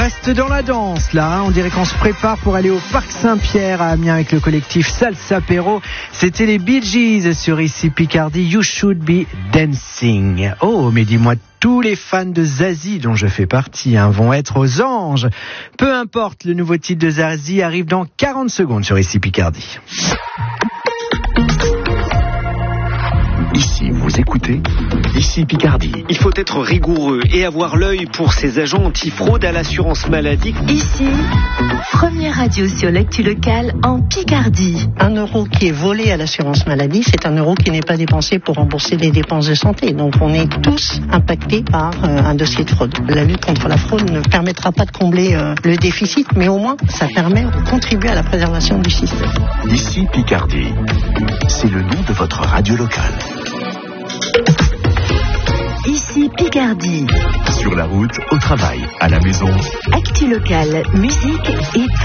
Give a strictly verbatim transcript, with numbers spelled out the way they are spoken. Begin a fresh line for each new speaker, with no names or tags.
reste dans la danse là, hein. On dirait qu'on se prépare pour aller au Parc Saint-Pierre à Amiens avec le collectif Salsa Pero. C'était les Bee Gees sur Ici Picardie, You Should Be Dancing. Oh, mais dis-moi, tous les fans de Zazie, dont je fais partie, hein, vont être aux anges. Peu importe, le nouveau titre de Zazie arrive dans quarante secondes sur Ici Picardie.
Ici, vous écoutez Ici Picardie.
Il faut être rigoureux et avoir l'œil pour ces agents anti-fraude à l'assurance maladie.
Ici, première radio sur l'actu locale en Picardie.
Un euro qui est volé à l'assurance maladie, c'est un euro qui n'est pas dépensé pour rembourser des dépenses de santé. Donc on est tous impactés par euh, un dossier de fraude. La lutte contre la fraude ne permettra pas de combler euh, le déficit, mais au moins ça permet de contribuer à la préservation du système.
Ici Picardie, c'est le nom de votre radio locale.
Ici Picardie.
Sur la route, au travail, à la maison.
Actu locale, musique et